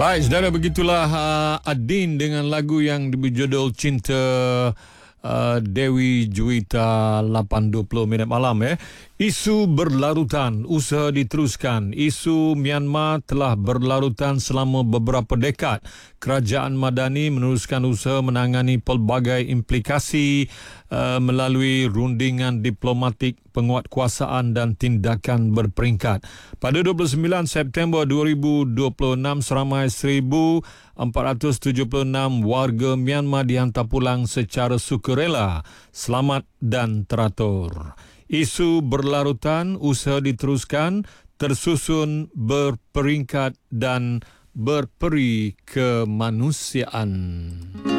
Baik, saudara, begitulah Adin dengan lagu yang berjudul Cinta Dewi Juwita 8.20 minit malam. Isu berlarutan, usaha diteruskan. Isu Myanmar telah berlarutan selama beberapa dekad. Kerajaan Madani meneruskan usaha menangani pelbagai implikasi melalui rundingan diplomatik, penguatkuasaan dan tindakan berperingkat. Pada 29 September 2026, seramai 1,476 warga Myanmar dihantar pulang secara sukarela, selamat dan teratur. Isu berlarutan, usaha diteruskan, tersusun berperingkat dan berperi kemanusiaan.